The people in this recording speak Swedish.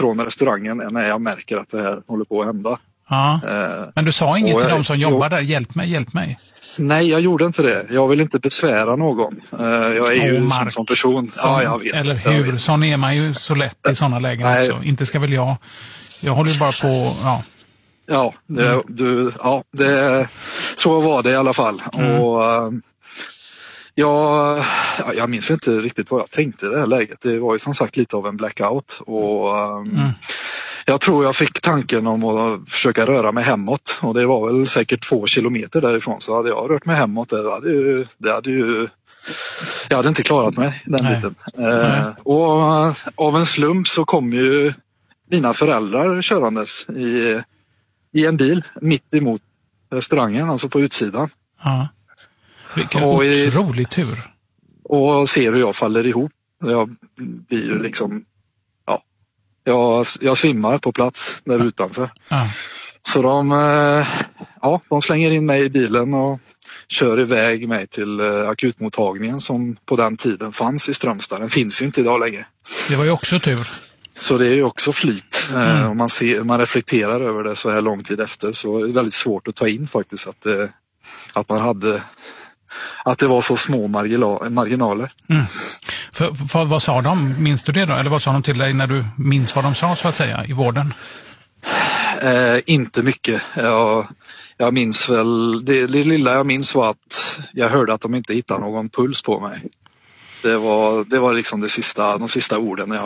från restaurangen när jag märker att det här håller på att hända. Ja. Men du sa inget till dem som jobbar där, hjälp mig. Nej, jag gjorde inte det. Jag vill inte besvära någon. Jag är ju som person. Ja, jag vet. Eller hur? Sån är man ju så lätt i sådana lägen också. Inte ska väl jag. Jag håller ju bara på, ja. Ja, så var det i alla fall. Och jag minns inte riktigt vad jag tänkte i det här läget. Det var ju som sagt lite av en blackout. Och jag tror jag fick tanken om att försöka röra mig hemåt. Och det var väl säkert 2 kilometer därifrån. Så hade jag rört mig hemåt, jag hade inte klarat mig den biten. Och av en slump så kom ju mina föräldrar körandes i en bil mitt emot restaurangen, alltså på utsidan. Ja. Vilken otrolig tur. Och ser hur jag faller ihop. Jag blir ju liksom, jag svimmar på plats där utanför. Ja. Så de slänger in mig i bilen och kör iväg mig till akutmottagningen som på den tiden fanns i Strömstad. Den finns ju inte idag längre. Det var ju också tur. Så det är ju också flyt. Om man reflekterar över det så här lång tid efter, så är det väldigt svårt att ta in faktiskt att det var så små marginaler. För vad sa de? Minns du det då? Eller vad sa de till dig när du minns vad de sa så att säga i vården? Inte mycket. Jag minns väl, det lilla jag minns var att jag hörde att de inte hittade någon puls på mig. Det var liksom de sista orden